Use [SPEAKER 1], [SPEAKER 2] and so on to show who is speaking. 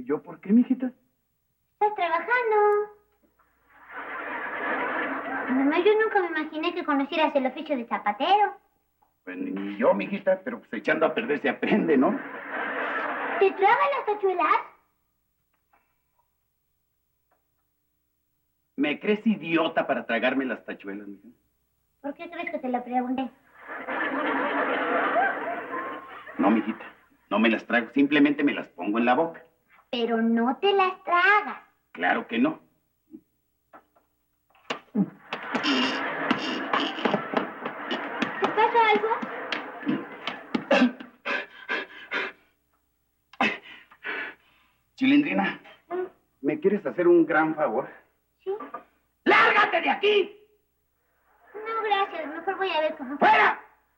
[SPEAKER 1] yo por qué, mijita?
[SPEAKER 2] Estás trabajando. Además, yo nunca me imaginé que conocieras el oficio de zapatero.
[SPEAKER 1] Pues ni yo, mijita, pero pues echando a perder se aprende, ¿no?
[SPEAKER 2] ¿Te tragan las tachuelas?
[SPEAKER 1] ¿Me crees idiota para tragarme las tachuelas, mija?
[SPEAKER 2] ¿Por qué crees que te lo pregunté?
[SPEAKER 1] No, mijita, no me las trago, simplemente me las pongo en la boca.
[SPEAKER 2] Pero no te las tragas.
[SPEAKER 1] Claro que no.
[SPEAKER 2] ¿Te pasa algo?
[SPEAKER 1] Chilindrina, ¿me quieres hacer un gran favor?
[SPEAKER 2] ¿Sí?
[SPEAKER 1] ¡Lárgate de aquí!
[SPEAKER 2] No, gracias. Mejor voy a ver cómo...
[SPEAKER 1] ¡Fuera!